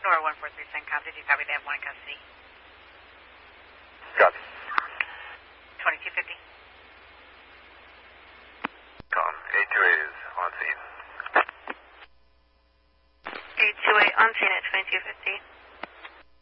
Aurora 143 CENTCOM. Did you copy? They have one in custody. Copy. 2250. Com. 828 is on scene. 828 on scene at 2250.